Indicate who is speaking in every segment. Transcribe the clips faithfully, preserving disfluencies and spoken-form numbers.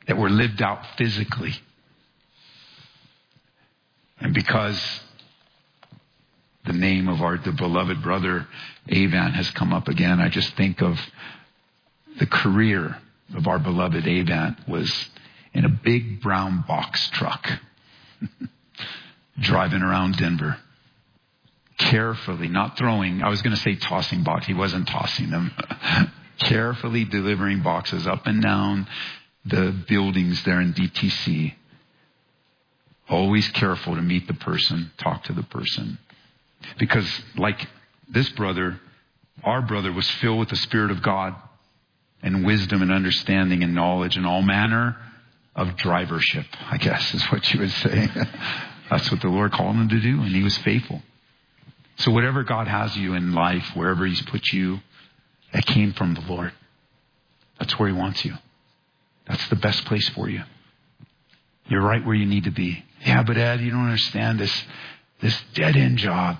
Speaker 1: that were lived out physically. And because the name of our the beloved brother Avan has come up again, I just think of the career of our beloved Avan was in a big brown box truck driving around Denver. Carefully, not throwing, I was going to say tossing box. He wasn't tossing them. Carefully delivering boxes up and down the buildings there in D T C. Always careful to meet the person, talk to the person. Because like this brother, our brother was filled with the Spirit of God and wisdom and understanding and knowledge and all manner of drivership, I guess is what you would say. That's what the Lord called him to do, and he was faithful. So whatever God has you in life, wherever he's put you, that came from the Lord. That's where he wants you. That's the best place for you. You're right where you need to be. Yeah, but Ed, you don't understand this, this dead-end job.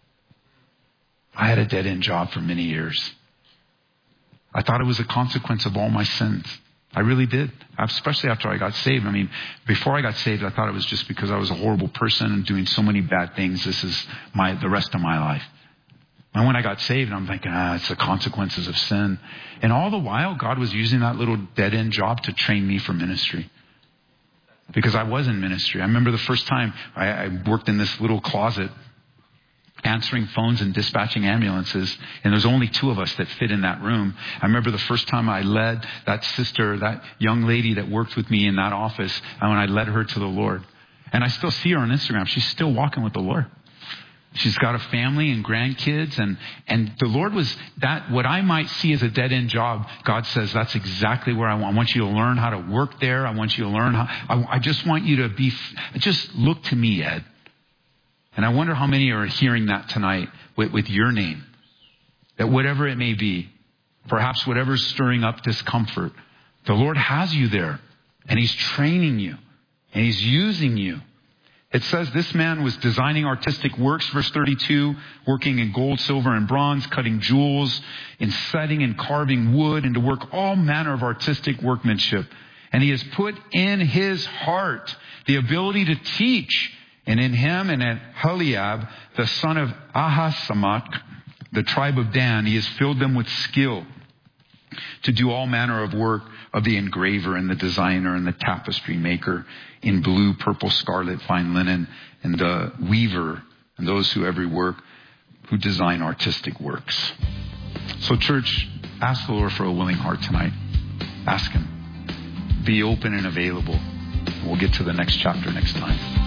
Speaker 1: I had a dead-end job for many years. I thought it was a consequence of all my sins. I really did, especially after I got saved. I mean, before I got saved, I thought it was just because I was a horrible person and doing so many bad things. This is my the rest of my life. And when I got saved, I'm thinking, ah, it's the consequences of sin. And all the while, God was using that little dead-end job to train me for ministry. Because I was in ministry. I remember the first time I, I worked in this little closet answering phones and dispatching ambulances. And there's only two of us that fit in that room. I remember the first time I led that sister, that young lady that worked with me in that office, and when I led her to the Lord. And I still see her on Instagram. She's still walking with the Lord. She's got a family and grandkids. And, and the Lord was that, what I might see as a dead-end job, God says, that's exactly where I want. I want you to learn how to work there. I want you to learn how, I, I just want you to be, just look to me, Ed. And I wonder how many are hearing that tonight with, with your name. That whatever it may be, perhaps whatever's stirring up discomfort, the Lord has you there. And he's training you. And he's using you. It says this man was designing artistic works, verse thirty-two, working in gold, silver, and bronze, cutting jewels, in setting and carving wood, and to work all manner of artistic workmanship. And he has put in his heart the ability to teach. And in him and in Heliab, the son of Ahisamach, the tribe of Dan, he has filled them with skill to do all manner of work of the engraver and the designer and the tapestry maker in blue, purple, scarlet, fine linen, and the weaver and those who every work who design artistic works. So church, ask the Lord for a willing heart tonight. Ask him. Be open and available. We'll get to the next chapter next time.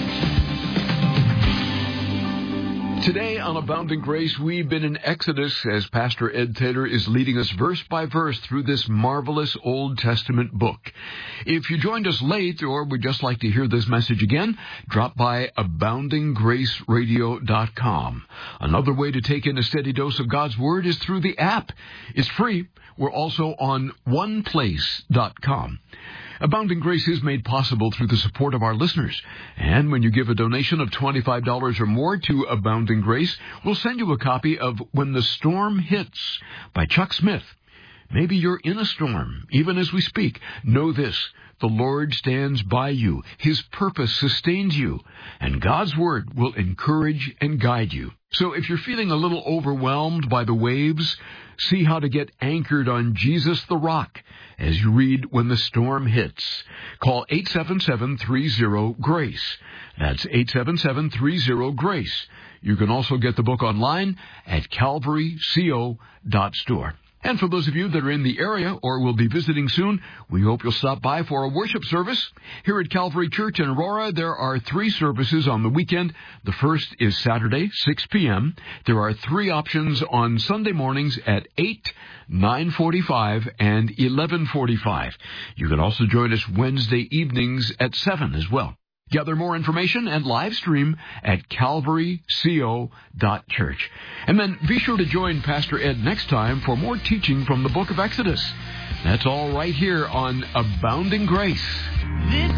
Speaker 2: Today on Abounding Grace, we've been in Exodus as Pastor Ed Taylor is leading us verse by verse through this marvelous Old Testament book. If you joined us late or would just like to hear this message again, drop by abounding grace radio dot com. Another way to take in a steady dose of God's Word is through the app. It's free. We're also on one place dot com. Abounding Grace is made possible through the support of our listeners. And when you give a donation of twenty-five dollars or more to Abounding Grace, we'll send you a copy of When the Storm Hits by Chuck Smith. Maybe you're in a storm, even as we speak. Know this, the Lord stands by you. His purpose sustains you, and God's Word will encourage and guide you. So if you're feeling a little overwhelmed by the waves, see how to get anchored on Jesus the Rock as you read When the Storm Hits. Call eight seven seven, three zero, GRACE. That's eight seven seven, three zero, GRACE. You can also get the book online at calvary co dot store. And for those of you that are in the area or will be visiting soon, we hope you'll stop by for a worship service. Here at Calvary Church in Aurora, there are three services on the weekend. The first is Saturday, six p.m. There are three options on Sunday mornings at eight, nine forty-five, and eleven forty-five. You can also join us Wednesday evenings at seven as well. Gather more information and live stream at calvary co dot church. And then be sure to join Pastor Ed next time for more teaching from the book of Exodus. That's all right here on Abounding Grace. This